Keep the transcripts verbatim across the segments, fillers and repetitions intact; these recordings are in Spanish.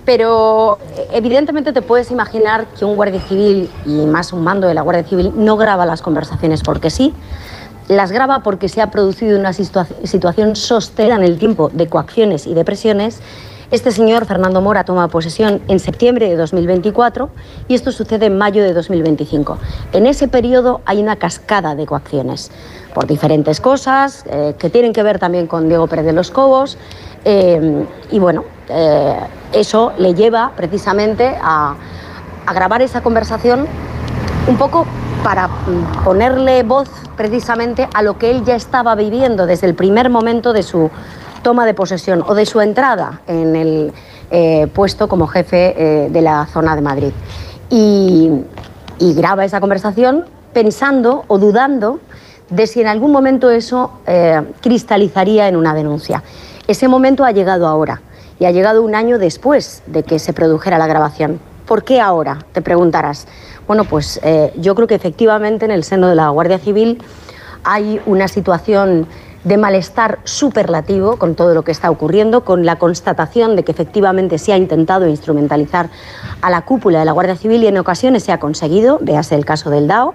Pero evidentemente te puedes imaginar que un guardia civil, y más un mando de la Guardia Civil, no graba las conversaciones porque sí, las graba porque se ha producido una situa- situación sostenida en el tiempo de coacciones y de presiones. Este señor, Fernando Mora, toma posesión en septiembre de dos mil veinticuatro y esto sucede en mayo de dos mil veinticinco. En ese periodo hay una cascada de coacciones por diferentes cosas eh, que tienen que ver también con Diego Pérez de los Cobos eh, y bueno, eh, eso le lleva precisamente a, a grabar esa conversación un poco para ponerle voz precisamente a lo que él ya estaba viviendo desde el primer momento de su toma de posesión o de su entrada en el eh, puesto como jefe eh, de la zona de Madrid. Y, y graba esa conversación pensando o dudando de si en algún momento eso eh, cristalizaría en una denuncia. Ese momento ha llegado ahora y ha llegado un año después de que se produjera la grabación. ¿Por qué ahora?, te preguntarás. Bueno, pues eh, yo creo que efectivamente en el seno de la Guardia Civil hay una situación de malestar superlativo con todo lo que está ocurriendo, con la constatación de que efectivamente se ha intentado instrumentalizar a la cúpula de la Guardia Civil y en ocasiones se ha conseguido, véase el caso del DAO,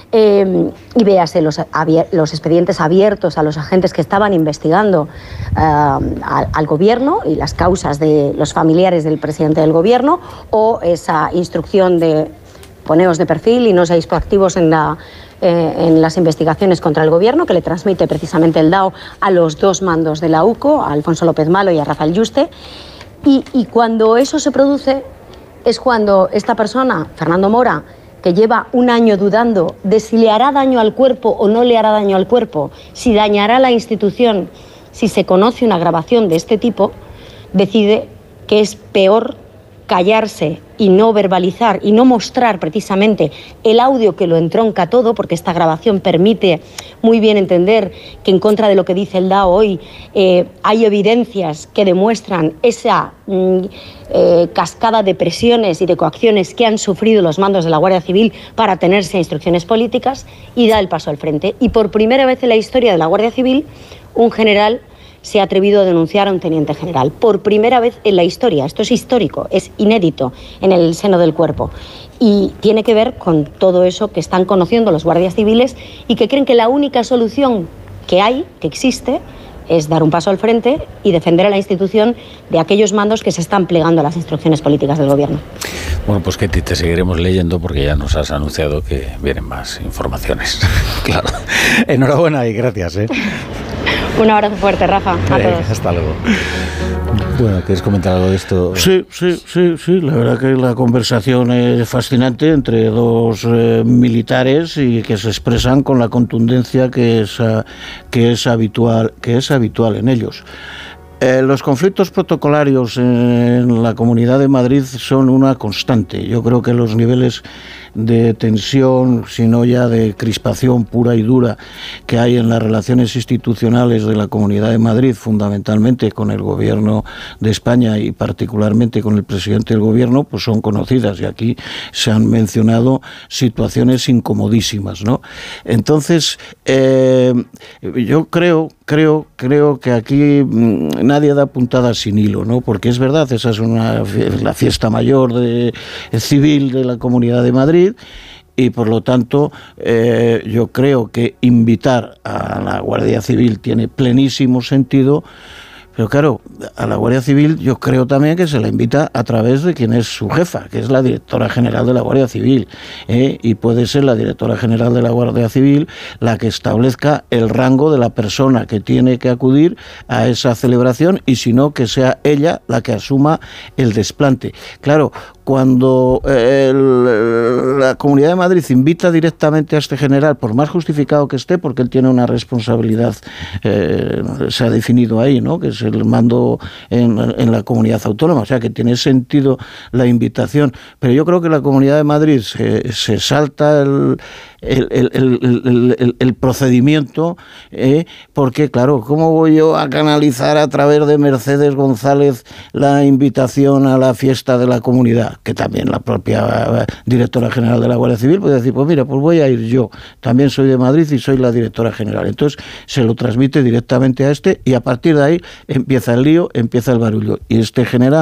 eh, y véase los, los expedientes abiertos a los agentes que estaban investigando uh, al, al gobierno y las causas de los familiares del presidente del gobierno, o esa instrucción de poneos de perfil y no seáis proactivos en la Eh, en las investigaciones contra el gobierno, que le transmite precisamente el DAO a los dos mandos de la U C O, a Alfonso López Malo y a Rafael Yuste. Y, y cuando eso se produce es cuando esta persona, Fernando Mora, que lleva un año dudando de si le hará daño al cuerpo o no le hará daño al cuerpo, si dañará a la institución, si se conoce una grabación de este tipo, decide que es peor callarse y no verbalizar y no mostrar precisamente el audio que lo entronca todo, porque esta grabación permite muy bien entender que en contra de lo que dice el DAO hoy eh, hay evidencias que demuestran esa mm, eh, cascada de presiones y de coacciones que han sufrido los mandos de la Guardia Civil para atenerse a instrucciones políticas, y da el paso al frente. Y por primera vez en la historia de la Guardia Civil, un general se ha atrevido a denunciar a un teniente general. Por primera vez en la historia. Esto es histórico, es inédito en el seno del cuerpo. Y tiene que ver con todo eso que están conociendo los guardias civiles y que creen que la única solución que hay, que existe, es dar un paso al frente y defender a la institución de aquellos mandos que se están plegando a las instrucciones políticas del gobierno. Bueno, pues Ketty, te seguiremos leyendo porque ya nos has anunciado que vienen más informaciones. Claro. Enhorabuena y gracias, ¿eh? Un abrazo fuerte, Rafa, a eh, todos. Hasta luego. Bueno, ¿quieres comentar algo de esto? Sí, sí, sí, sí. La verdad que la conversación es fascinante entre dos eh, militares y que se expresan con la contundencia que es, uh, que es habitual, que es habitual en ellos. Eh, los conflictos protocolarios en la Comunidad de Madrid son una constante. Yo creo que los niveles de tensión, sino ya de crispación pura y dura que hay en las relaciones institucionales de la Comunidad de Madrid, fundamentalmente con el Gobierno de España y particularmente con el presidente del Gobierno, pues son conocidas, y aquí se han mencionado situaciones incomodísimas, ¿no? Entonces, eh, yo creo, creo, creo que aquí nadie da puntadas sin hilo, ¿no? Porque es verdad, esa es una, la fiesta mayor de, civil de la Comunidad de Madrid, y por lo tanto eh, yo creo que invitar a la Guardia Civil tiene plenísimo sentido. Pero claro, a la Guardia Civil yo creo también que se la invita a través de quien es su jefa, que es la directora general de la Guardia Civil, ¿eh? Y puede ser la directora general de la Guardia Civil la que establezca el rango de la persona que tiene que acudir a esa celebración, y si no, que sea ella la que asuma el desplante. Claro, cuando el, la Comunidad de Madrid invita directamente a este general, por más justificado que esté, porque él tiene una responsabilidad, eh, se ha definido ahí, ¿no?, que es el mando en, en la comunidad autónoma, o sea que tiene sentido la invitación, pero yo creo que la Comunidad de Madrid se, se salta el, el, el, el, el, el procedimiento, eh, porque claro, ¿cómo voy yo a canalizar a través de Mercedes González la invitación a la fiesta de la comunidad? Que también la propia directora general de la Guardia Civil puede decir, pues mira, pues voy a ir yo, también soy de Madrid y soy la directora general. Entonces se lo transmite directamente a este, y a partir de ahí empieza el lío, empieza el barullo. Y este general,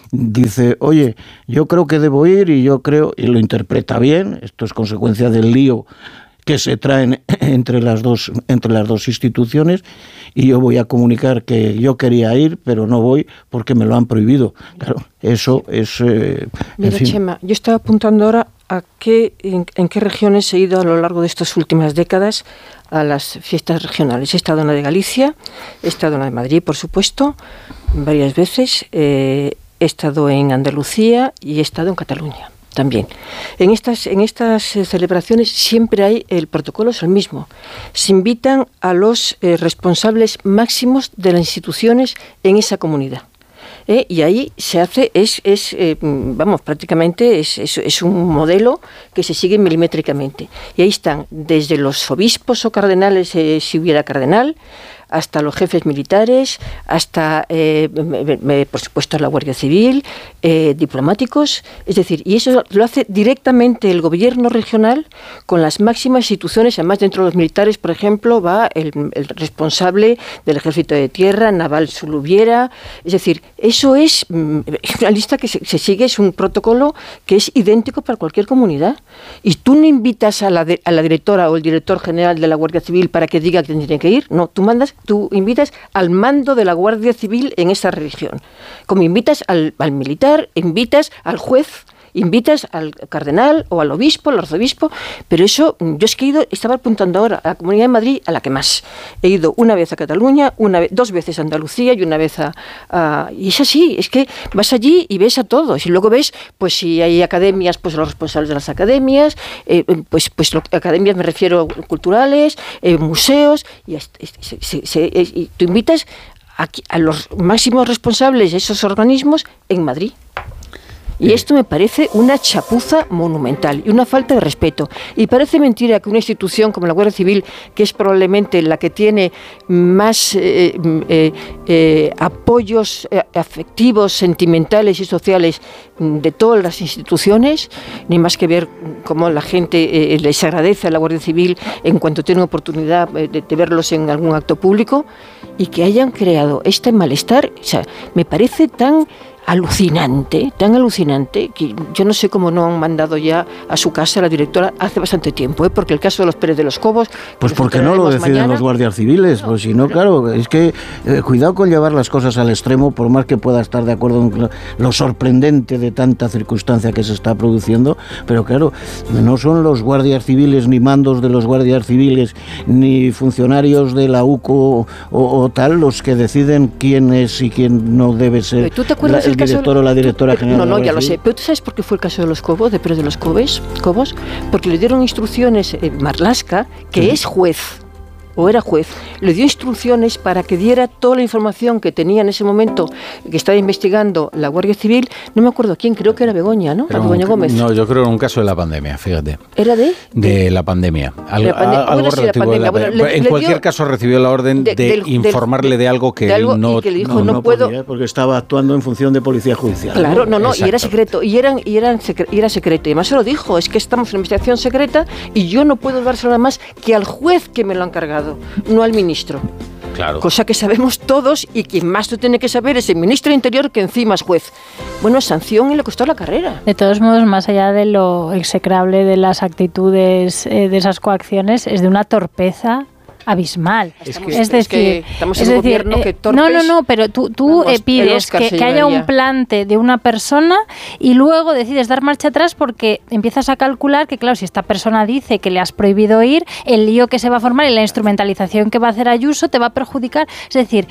dice, oye, yo creo que debo ir y yo creo, y lo interpreta bien, esto es consecuencia del lío que se traen entre las dos, entre las dos instituciones, y yo voy a comunicar que yo quería ir, pero no voy porque me lo han prohibido. Claro, eso es... Eh, Mira, en fin. Chema, yo estaba apuntando ahora a qué, en, en qué regiones he ido a lo largo de estas últimas décadas a las fiestas regionales. He estado en la de Galicia, he estado en la de Madrid, por supuesto, varias veces, eh, he estado en Andalucía y he estado en Cataluña también. En estas, en estas eh, celebraciones siempre hay, el protocolo es el mismo. Se invitan a los eh, responsables máximos de las instituciones en esa comunidad. Eh, y ahí se hace, es, es eh, vamos, prácticamente es, es, es un modelo que se sigue milimétricamente. Y ahí están desde los obispos o cardenales, eh, si hubiera cardenal, hasta los jefes militares, hasta, eh, me, me, por supuesto, la Guardia Civil, eh, diplomáticos, es decir, y eso lo hace directamente el gobierno regional con las máximas instituciones. Además, dentro de los militares, por ejemplo, va el, el responsable del Ejército de Tierra, naval si lo hubiera, es decir, eso es una lista que se, se sigue, es un protocolo que es idéntico para cualquier comunidad, y tú no invitas a la, de, a la directora o el director general de la Guardia Civil para que diga que tiene que ir, no, tú mandas tú invitas al mando de la Guardia Civil en esa región. Como invitas al, al militar, invitas al juez, invitas al cardenal o al obispo, al arzobispo, pero eso, yo es que he ido, estaba apuntando ahora a la Comunidad de Madrid, a la que más. He ido una vez a Cataluña, una vez, dos veces a Andalucía y una vez a, a... Y es así, es que vas allí y ves a todos, y luego ves, pues si hay academias, pues los responsables de las academias, eh, pues, pues lo, academias me refiero culturales, eh, museos, y, se, se, se, y tú invitas a, a los máximos responsables de esos organismos en Madrid. Y esto me parece una chapuza monumental y una falta de respeto. Y parece mentira que una institución como la Guardia Civil, que es probablemente la que tiene más eh, eh, eh, apoyos eh, afectivos, sentimentales y sociales de todas las instituciones, ni más que ver cómo la gente eh, les agradece a la Guardia Civil en cuanto tienen oportunidad de, de verlos en algún acto público, y que hayan creado este malestar, o sea, me parece tan alucinante, tan alucinante, que yo no sé cómo no han mandado ya a su casa a la directora hace bastante tiempo, ¿eh? Porque el caso de los Pérez de los Cobos... Pues porque no lo deciden mañana. Los guardias civiles, pues si no, claro, es que eh, cuidado con llevar las cosas al extremo, por más que pueda estar de acuerdo en lo, lo sorprendente de tanta circunstancia que se está produciendo, pero claro, no son los guardias civiles, ni mandos de los guardias civiles, ni funcionarios de la U C O o, o tal, los que deciden quién es y quién no debe ser. ¿Tú te acuerdas la, el director o la directora tú, general? No, no, ya lo sé. Pero ¿tú sabes por qué fue el caso de los Cobos, de Pérez de los Cobos? Cobos? Porque le dieron instrucciones, eh, Marlaska, que sí. es juez, o era juez, le dio instrucciones para que diera toda la información que tenía en ese momento, que estaba investigando la Guardia Civil. No me acuerdo quién, creo que era Begoña, ¿no? Pero Begoña un, Gómez. No, yo creo que era un caso de la pandemia, fíjate. ¿Era de? De, de la pandemia. Al, de la pande- algo bueno, sí, relativo la pandemia. Bueno, le, en le cualquier dio, caso recibió la orden de, de, de informarle de, de algo que, de algo no, que le dijo, no, no, no puedo. Podía, porque estaba actuando en función de policía judicial. Claro, no, no, y era secreto, y, eran, y, eran secre- y era secreto. Y además se lo dijo, es que estamos en investigación secreta y yo no puedo dárselo nada más que al juez que me lo ha encargado, no al ministro. Claro. Cosa que sabemos todos, y quien más lo tiene que saber es el ministro de Interior, que encima es juez. Bueno, sanción, y le costó la carrera. De todos modos, más allá de lo execrable de las actitudes eh, de esas coacciones, es de una torpeza abismal. Es, que, es decir, es que estamos en es un decir, gobierno que eh, torpes, no, no, no, pero tú, tú vamos, eh, pides que, que haya un plante de una persona y luego decides dar marcha atrás porque empiezas a calcular que, claro, si esta persona dice que le has prohibido ir, el lío que se va a formar y la instrumentalización que va a hacer Ayuso te va a perjudicar. Es decir,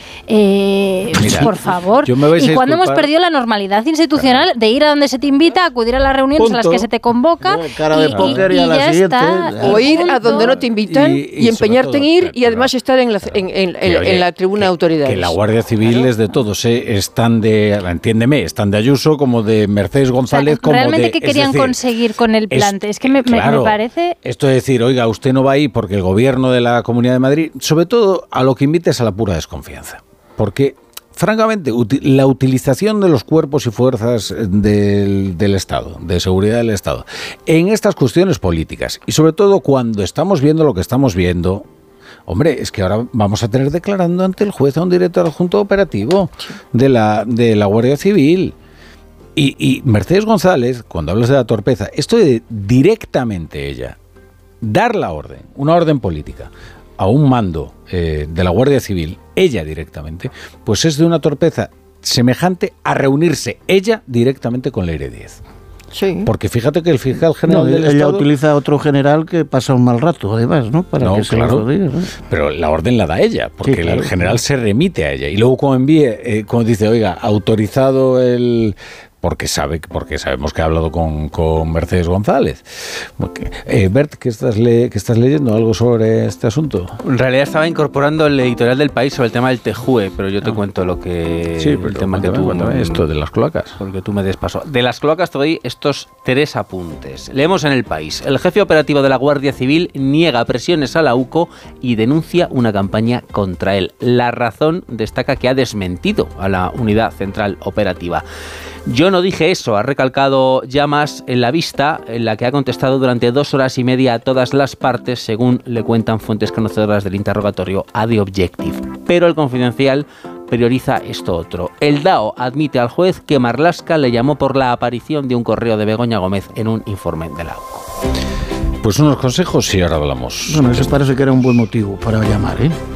eh, Mira, por favor, y cuando hemos perdido la normalidad institucional de ir a donde se te invita, acudir a las reuniones Punto. a las que se te convoca cara de y, póker y, y, a la y ya siguiente, está. O ir a donde no te invitan y, y, y empeñarte en ir y además estar en la, en, en, en, oye, en la tribuna de autoridades. Que la Guardia Civil claro. es de todos, ¿eh? Están de, entiéndeme, están de Ayuso como de Mercedes González, o sea, como realmente de... ¿qué querían decir, conseguir con el plante? Es, es que me, claro, me parece... Esto es decir, oiga, usted no va ahí porque el gobierno de la Comunidad de Madrid, sobre todo a lo que invita es a la pura desconfianza. Porque... Francamente, uti- la utilización de los cuerpos y fuerzas del, del Estado, de seguridad del Estado, en estas cuestiones políticas, y sobre todo cuando estamos viendo lo que estamos viendo, hombre, es que ahora vamos a tener declarando ante el juez a un director adjunto operativo de la, de la Guardia Civil. Y, y Mercedes González, cuando hablas de la torpeza, esto de directamente ella dar la orden, una orden política, a un mando eh, de la Guardia Civil, ella directamente, pues es de una torpeza semejante a reunirse ella directamente con Leire Díez. Sí. Porque fíjate que el fiscal general no, del ella Estado utiliza a otro general que pasa un mal rato, además, ¿no? Para no, que se claro, lo diga, ¿no? Pero la orden la da ella, porque sí, claro, el general se remite a ella. Y luego cuando envíe, eh, cuando dice, oiga, autorizado el... Porque sabe, porque sabemos que ha hablado con, con Mercedes González. Eh, Bert, ¿qué estás, le, ¿qué estás leyendo? ¿Algo sobre este asunto? En realidad estaba incorporando el editorial del País sobre el tema del Tejue, pero yo te ah. cuento lo que... Sí, pero el tema que tú... Cuéntame esto de las cloacas. Porque tú me des paso. De las cloacas te doy estos tres apuntes. Leemos en el País. El jefe operativo de la Guardia Civil niega presiones a la U C O y denuncia una campaña contra él. La razón destaca que ha desmentido a la Unidad Central Operativa. Yo no dije eso, ha recalcado Llamas en la vista, en la que ha contestado durante dos horas y media a todas las partes, según le cuentan fuentes conocedoras del interrogatorio a The Objective. Pero el Confidencial prioriza esto otro. El D A O admite al juez que Marlaska le llamó por la aparición de un correo de Begoña Gómez en un informe de la U C O. Pues unos consejos y ahora hablamos. Bueno, eso parece que era un buen motivo para llamar, ¿eh?